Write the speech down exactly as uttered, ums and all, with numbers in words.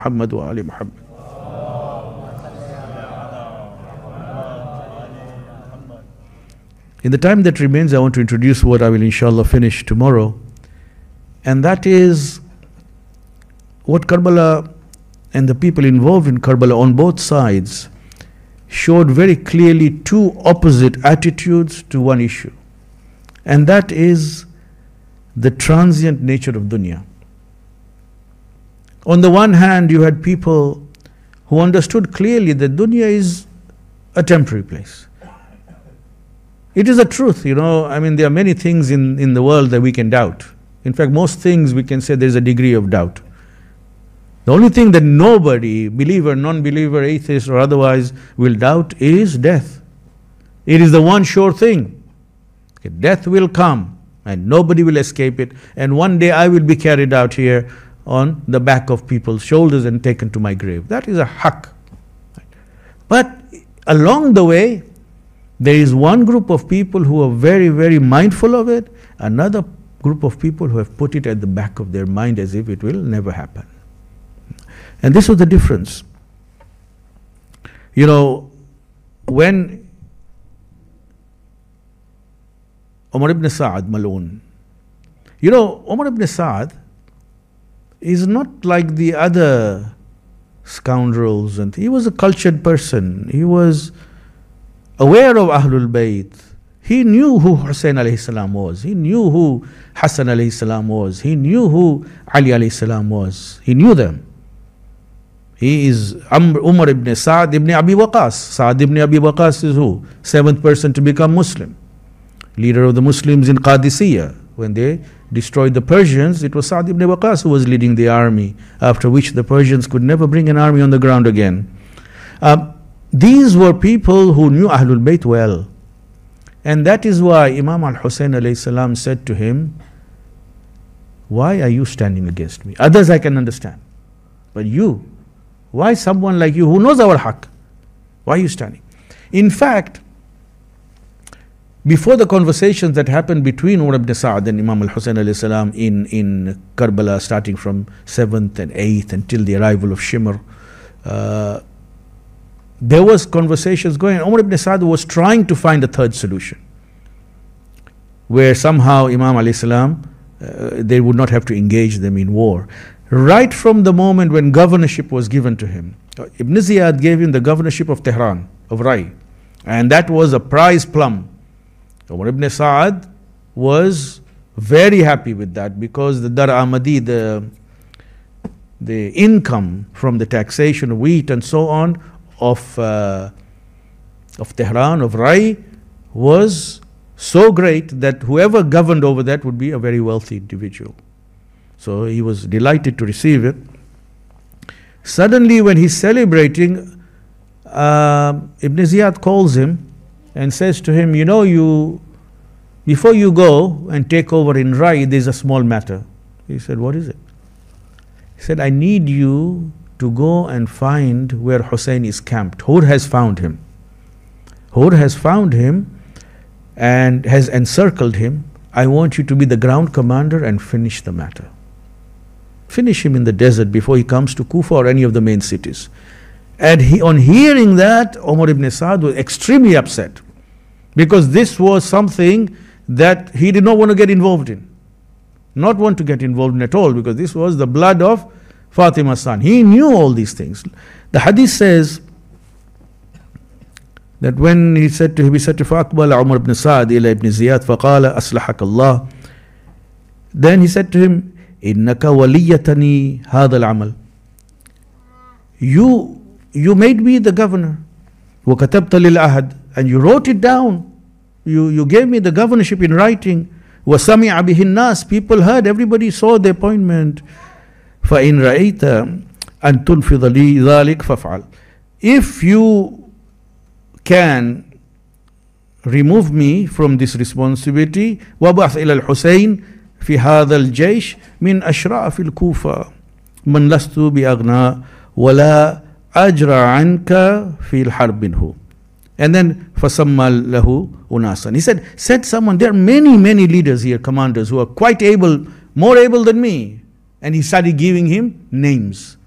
Muhammad wa ali Muhammad. In the time that remains, I want to introduce what I will inshallah finish tomorrow, and that is what Karbala and the people involved in Karbala on both sides showed very clearly two opposite attitudes to one issue, and that is the transient nature of dunya. On the one hand, you had people who understood clearly that dunya is a temporary place. It is a truth, you know, I mean, there are many things in, in the world that we can doubt. In fact, most things we can say there is a degree of doubt. The only thing that nobody, believer, non-believer, atheist or otherwise, will doubt is death. It is the one sure thing. Okay, death will come and nobody will escape it, and one day I will be carried out here on the back of people's shoulders and taken to my grave. That is a haqq. But along the way, there is one group of people who are very, very mindful of it, another group of people who have put it at the back of their mind as if it will never happen. And this was the difference. You know, when Umar ibn Sa'ad Mal'un, you know, Umar ibn Sa'ad is not like the other scoundrels, and he was a cultured person. He was aware of Ahlul Bayt. He knew who Hussein alayhi salam was. He knew who Hassan alayhi salam was. He knew who Ali alayhi salam was. He knew them. He is Amr, Umar ibn Sa'd ibn Abi Waqas. Sa'd ibn Abi Waqas is who? Seventh person to become Muslim. Leader of the Muslims in Qadisiyah. When they destroyed the Persians, it was Sa'd ibn Waqas who was leading the army, after which the Persians could never bring an army on the ground again. Uh, these were people who knew Ahlul Bayt well. And that is why Imam al-Hussein alayhi salam said to him, why are you standing against me? Others I can understand. But you, why someone like you who knows our haqq? Why are you standing? In fact, before the conversations that happened between Umar ibn Sa'ad and Imam al-Hussein alayhi salam in, in Karbala, starting from seventh and eighth until the arrival of Shimr, uh, there was conversations going on. Umar ibn Sa'ad was trying to find a third solution, where somehow Imam alayhi salam, uh, they would not have to engage them in war. Right from the moment when governorship was given to him, Ibn Ziyad gave him the governorship of Tehran, of Rai, and that was a prize plum. Umar ibn Sa'ad was very happy with that, because the Dar Ahmadi, the, the income from the taxation of wheat and so on of, uh, of Tehran, of Rai, was so great that whoever governed over that would be a very wealthy individual. So he was delighted to receive it. Suddenly, when he's celebrating, uh, Ibn Ziyad calls him and says to him, you know, you before you go and take over in Rai, there's a small matter. He said, what is it? He said, I need you to go and find where Hussein is camped. Hur has found him. Hur has found him and has encircled him. I want you to be the ground commander and finish the matter. Finish him in the desert before he comes to Kufa or any of the main cities. And he, on hearing that, Umar ibn Sa'ad was extremely upset, because this was something that he did not want to get involved in. Not want to get involved in at all, because this was the blood of Fatima's son. He knew all these things. The hadith says that when he said to him, he said to فَأَقْبَلَ عُمَرْ ibn Sa'ad إِلَى ibn Ziyad فَقَالَ أَصْلَحَكَ اللَّهِ. Then he said to him, إِنَّكَ وَلِيَّتَنِي هَذَا الْعَمَلِ. You, you made me the governor. وَكَتَبْتَ لِلْأَهَدِ. And you wrote it down. You, you gave me the governorship in writing. وَسَمِعَ بِهِ النَّاسِ. People heard, everybody saw the appointment. فَإِنْ رَأَيْتَ أَن تُنْفِضَ لِي ذَلِكَ فَافْعَلْ. If you can remove me from this responsibility, وَبَعْثْ إِلَى الْحُسَيْنِ في هذا الجيش من أشراف الكوفة من لست بأغنى ولا أجرى عنك في الحرب منه. And then فَسَمَّى لَهُ أُنَاسًا. He said, said someone, there are many, many leaders here, commanders, who are quite able, more able than me. And he started giving him names.